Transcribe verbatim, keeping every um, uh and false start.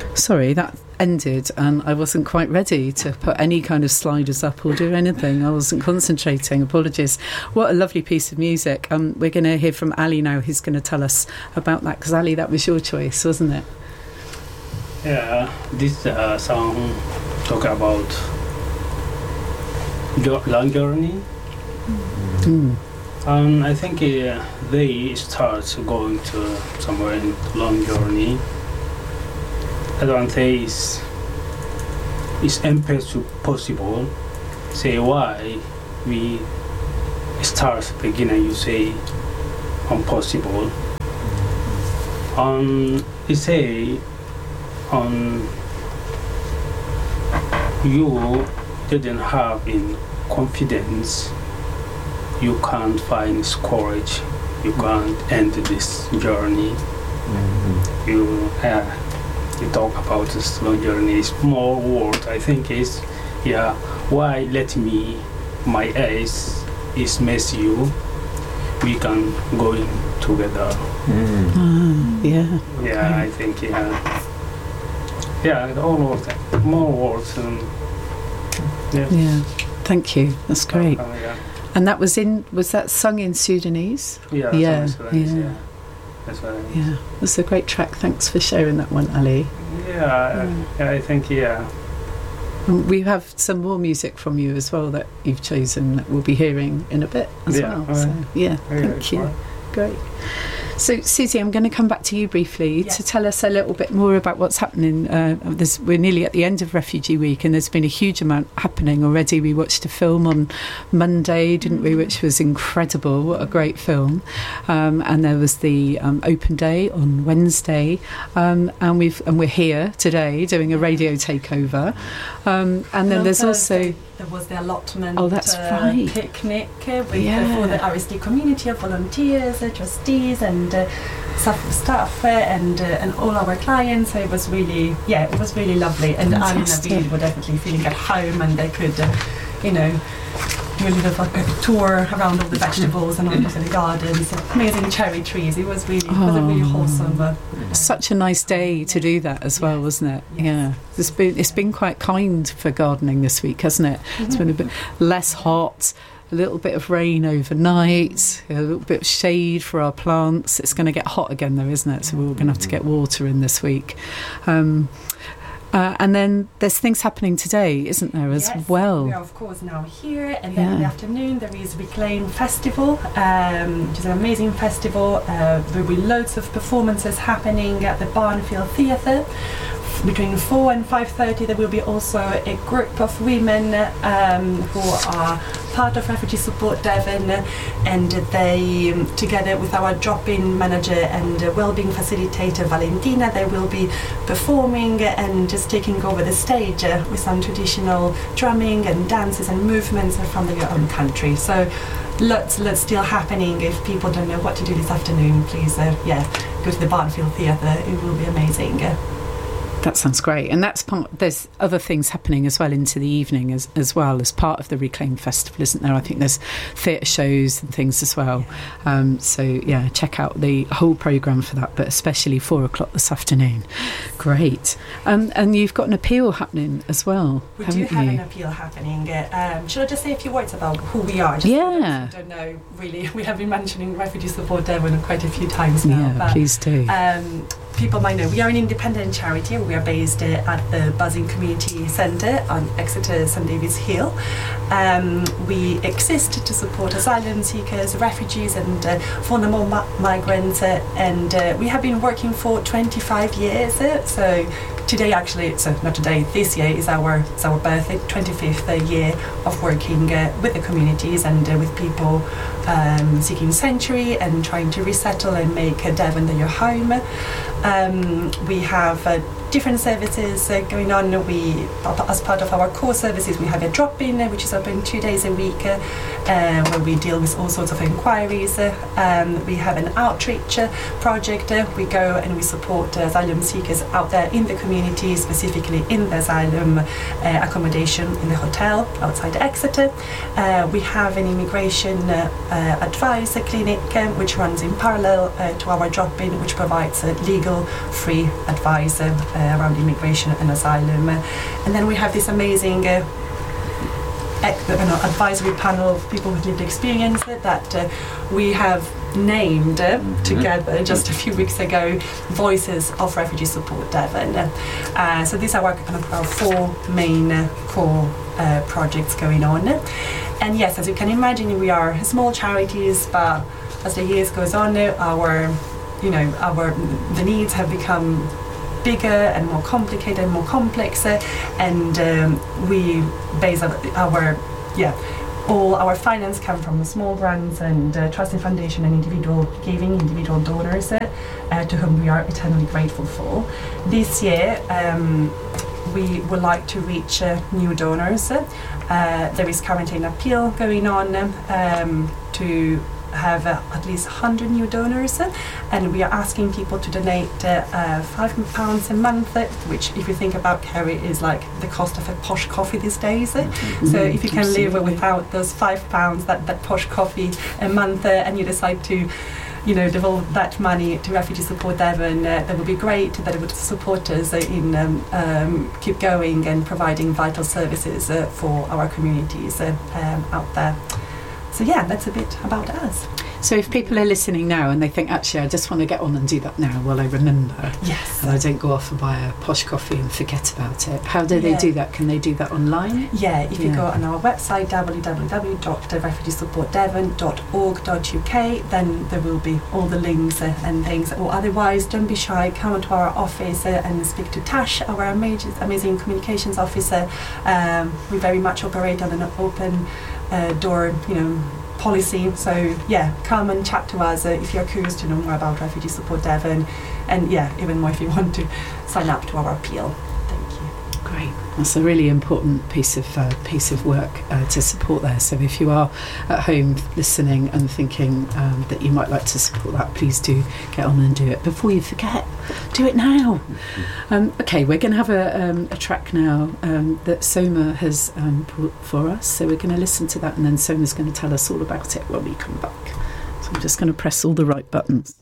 Sorry, that ended and I wasn't quite ready to put any kind of sliders up or do anything. I wasn't concentrating. Apologies. What a lovely piece of music. Um, we're going to hear from Ali now, who's going to tell us about that, because Ali, that was your choice, wasn't it? Yeah, this uh, song talk about jo- long journey. Mm. Um, I think uh, they start going to somewhere in long journey. Advantage is is impossible. Say why we start beginning. You say impossible. Um, you say um you didn't have in confidence. You can't find courage. You can't end this journey. Mm-hmm. You. Uh, You talk about this long journey. It's more word. I think is, yeah. Why let me, my eyes is miss you. We can go in together. Mm. Ah, yeah. Yeah, okay. I think yeah. Yeah, all words, more words. Um, yeah. Yeah. Thank you. That's great. Uh, yeah. And that was in. Was that sung in Sudanese? Yeah. Yeah. Sudanese, Yeah. yeah. That's what I mean. Yeah, that's a great track. Thanks for sharing that one, Ali. Yeah, mm. I, I think, yeah. We have some more music from you as well that you've chosen that we'll be hearing in a bit as yeah, well. Right. So, yeah, yeah, thank you. Right. Great. So, Susie, I'm going to come back to you briefly yes. to tell us a little bit more about what's happening. Uh, this, we're nearly at the end of Refugee Week and there's been a huge amount happening already. We watched a film on Monday, didn't we, which was incredible. What a great film. Um, and there was the um, open day on Wednesday. Um, and, we've, and we're here today doing a radio takeover. Um, and then and there's Thursday, also... there was the allotment oh, that's uh, right. picnic uh, with, yeah. uh, for the R S D community of volunteers, uh, trustees and uh, staff uh, and uh, and all our clients. So it was really, yeah, it was really lovely. And Anne and Nabil were definitely feeling at home and they could, uh, you know, do a little uh, tour around all the vegetables and all the gardens, amazing cherry trees. It was really, oh. it was a really wholesome. Uh, Such a nice day to do that as well, yes. wasn't it? Yes. Yeah, it's been it's been quite kind for gardening this week, hasn't it? Mm-hmm. It's been a bit less hot, a little bit of rain overnight, a little bit of shade for our plants. It's going to get hot again, though, isn't it? So we're going to have to get water in this week. Um, Uh, and then there's things happening today, isn't there, as yes, well? We are, of course, now here. And then yeah. in the afternoon, there is Reclaim Festival, um, which is an amazing festival. Uh, there will be loads of performances happening at the Barnfield Theatre. Between four and five thirty, there will be also a group of women um, who are part of Refugee Support Devon, and they, um, together with our drop-in manager and uh, wellbeing facilitator Valentina, they will be performing and just taking over the stage uh, with some traditional drumming and dances and movements from their own country. So lots, lots still happening. If people don't know what to do this afternoon, please, uh, yeah, go to the Barnfield Theatre. It will be amazing. That sounds great. And that's part, there's other things happening as well into the evening as, as well as part of the Reclaim Festival, isn't there? I think there's theatre shows and things as well. Um, so, yeah, check out the whole programme for that, but especially four o'clock this afternoon. Great. Um, and you've got an appeal happening as well, We haven't do have you? an appeal happening. Uh, um, should I just say a few words about who we are? Just Yeah. for those who don't know, really. We have been mentioning Refugee Support Devon quite a few times now. Yeah, but, please do. Um, people might know we are an independent charity. We are based uh, at the Buzzing Community Centre on Exeter St David's Hill. Um, we exist to support asylum seekers, refugees and uh, vulnerable ma- migrants uh, and uh, we have been working for twenty-five years. Uh, so today actually, so not today, this year is our, is our birthday, twenty-fifth year of working uh, with the communities and uh, with people um, seeking sanctuary and trying to resettle and make uh, Devon their home. Um, we have uh, different services uh, going on. We, as part of our core services, we have a drop-in, uh, which is open two days a week, uh, uh, where we deal with all sorts of inquiries. Uh, um, we have an outreach uh, project. Uh, we go and we support uh, asylum seekers out there in the community, specifically in the asylum uh, accommodation in the hotel outside Exeter. Uh, we have an immigration uh, uh, advice clinic, uh, which runs in parallel uh, to our drop-in, which provides uh, legal free advice uh, uh, around immigration and asylum. And then we have this amazing uh, ec- uh, no, advisory panel of people with lived experience that uh, we have named uh, mm-hmm. together just a few weeks ago, Voices of Refugee Support Devon. Uh, so these are our, kind of our four main uh, core uh, projects going on. And yes, as you can imagine, we are small charities, but as the years goes on, our, you know, our the needs have become bigger and more complicated and more complex, uh, and um, we base our, our yeah. all our finance come from small grants and uh, trust and foundation and individual giving, individual donors, uh, uh, to whom we are eternally grateful for. This year, um, we would like to reach uh, new donors. Uh, there is currently an appeal going on um, to have uh, at least one hundred new donors, uh, and we are asking people to donate uh, uh, five pounds a month, uh, which, if you think about, Kerry, is like the cost of a posh coffee these days. Uh, mm-hmm. So if you can Absolutely. live without those five pounds, that, that posh coffee a month, uh, and you decide to, you know, devolve that money to Refugee Support Devon, uh, that would be great. That it would support us uh, in um, um, keep going and providing vital services uh, for our communities uh, um, out there. So yeah, that's a bit about us. So if people are listening now and they think, actually, I just want to get on and do that now while I remember, yes, and I don't go off and buy a posh coffee and forget about it, how do they yeah. do that? Can they do that online? Yeah, if yeah. you go on our website, w w w dot refugee support devon dot org dot u k, then there will be all the links uh, and things. Or otherwise, don't be shy, come onto our office uh, and speak to Tash, our amazing, amazing communications officer. Um, we very much operate on an open uh, door, you know, policy. So yeah, come and chat to us uh, if you're curious to know more about Refugee Support Devon, and yeah, even more if you want to sign up to our appeal. Thank you. Great. That's a really important piece of uh, piece of work uh, to support there. So if you are at home listening and thinking um, that you might like to support that, please do get on and do it before you forget. Do it now. Um, okay, we're going to have a, um, a track now um, that Soma has um, brought for us. So we're going to listen to that, and then Soma's going to tell us all about it when we come back. So I'm just going to press all the right buttons.